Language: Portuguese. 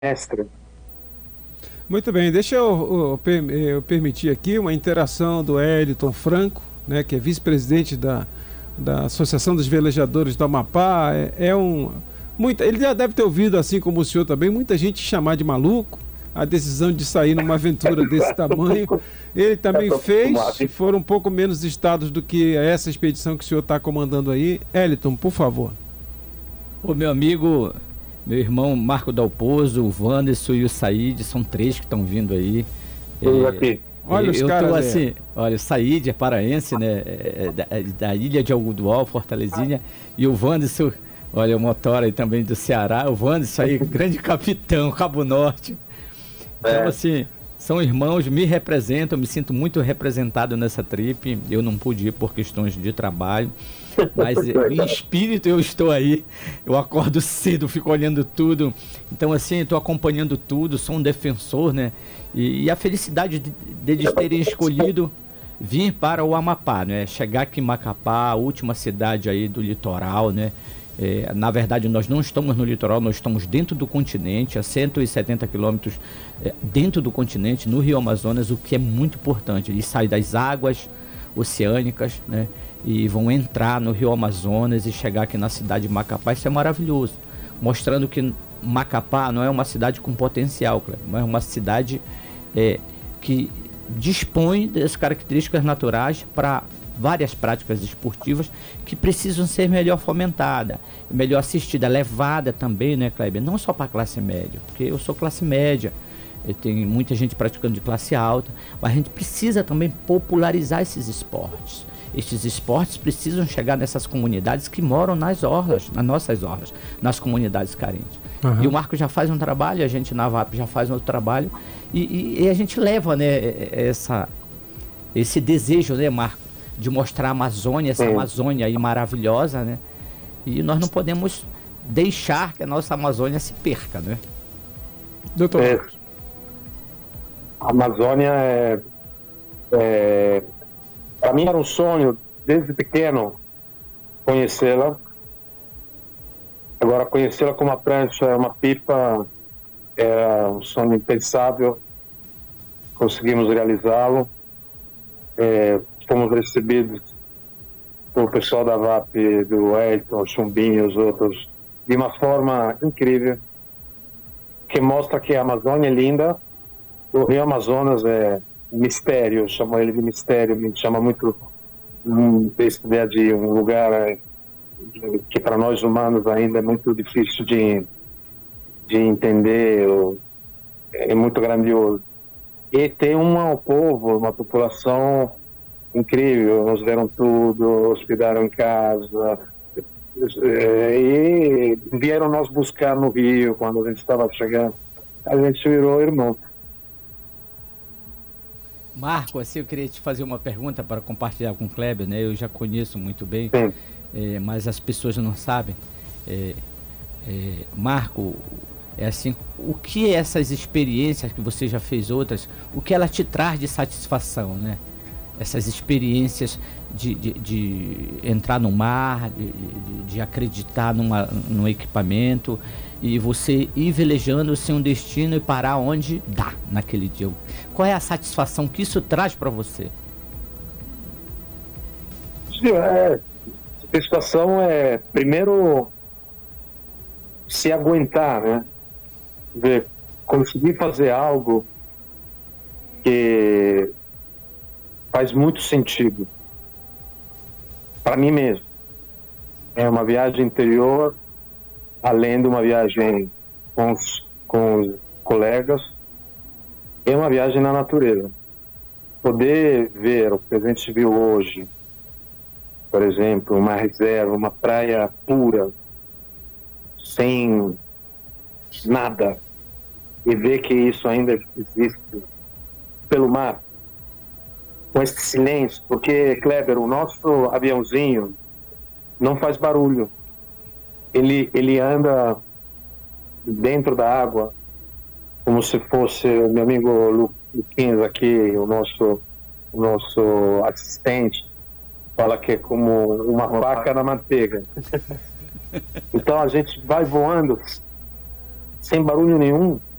mestre. Muito bem, deixa eu permitir aqui uma interação do Eliton Franco, né, que é vice-presidente da Associação dos Velejadores do Amapá. Ele já deve ter ouvido, assim como o senhor também, muita gente chamar de maluco a decisão de sair numa aventura desse tamanho. Ele também fez, foram um pouco menos estados do que essa expedição que o senhor está comandando aí. Eliton, por favor. O meu amigo, meu irmão Marco Dalpozo, o Wanderson e o Said, são três que estão vindo aí. Tudo aqui. Olha os Eu caras tô aí. assim, olha, o Said é paraense, né? Da ilha de Algodoal, Fortalezinha, e o Wanderson, olha, o motora aí também do Ceará, o Wanderson aí, grande capitão, Cabo Norte. Então, assim, são irmãos, me representam, me sinto muito representado nessa trip. Eu não pude ir por questões de trabalho, mas em espírito eu estou aí. Eu acordo cedo, fico olhando tudo. Então, assim, estou acompanhando tudo, sou um defensor, né? E a felicidade deles terem escolhido vir para o Amapá, né? Chegar aqui em Macapá, a última cidade aí do litoral, né? Na verdade, nós não estamos no litoral, nós estamos dentro do continente, a 170 quilômetros dentro do continente, no Rio Amazonas, o que é muito importante. Eles saem das águas oceânicas, né, e vão entrar no Rio Amazonas e chegar aqui na cidade de Macapá. Isso é maravilhoso, mostrando que Macapá não é uma cidade com potencial, mas é uma cidade que dispõe das características naturais para várias práticas esportivas que precisam ser melhor fomentadas, melhor assistida, levada também, né, Kleber? Não só para a classe média, porque eu sou classe média, tem muita gente praticando de classe alta, mas a gente precisa também popularizar esses esportes. Estes esportes precisam chegar nessas comunidades que moram nas orlas, nas nossas orlas, nas comunidades carentes. Uhum. E o Marco já faz um trabalho, a gente na VAP já faz outro trabalho, e a gente leva, né, esse desejo, né, Marco, de mostrar a Amazônia, essa Amazônia aí maravilhosa, né? E nós não podemos deixar que a nossa Amazônia se perca, né? Doutor. A Amazônia para mim era um sonho desde pequeno conhecê-la. Agora conhecê-la com uma prancha, uma pipa, era um sonho impensável. Conseguimos realizá-lo. Fomos recebidos pelo pessoal da VAP, do Elton, Chumbinho e os outros, de uma forma incrível, que mostra que a Amazônia é linda. O Rio Amazonas é mistério, eu chamo ele de mistério, me chama muito essa ideia de um lugar que para nós humanos ainda é muito difícil de entender, é muito grandioso. E tem um povo, uma população incrível, nos deram tudo, hospedaram em casa, e vieram nos buscar no Rio quando a gente estava chegando. A gente virou irmão. Marco, assim, eu queria te fazer uma pergunta para compartilhar com o Kleber, né? Eu já conheço muito bem, mas as pessoas não sabem. Marco, assim, o que essas experiências que você já fez outras, o que ela te traz de satisfação, né? Essas experiências de entrar no mar, de acreditar num equipamento e você ir velejando sem um destino e parar onde dá naquele dia. Qual é a satisfação que isso traz para você? A satisfação é, primeiro, se aguentar, né? Conseguir fazer algo que faz muito sentido para mim mesmo. É uma viagem interior, além de uma viagem com os colegas, é uma viagem na natureza. Poder ver o que a gente viu hoje, por exemplo, uma reserva, uma praia pura, sem nada, e ver que isso ainda existe pelo mar, com esse silêncio, porque, Kleber, o nosso aviãozinho não faz barulho. Ele anda dentro da água, como se fosse o meu amigo Luquinhas aqui, o nosso assistente, fala que é como uma vaca na manteiga. Então a gente vai voando sem barulho nenhum,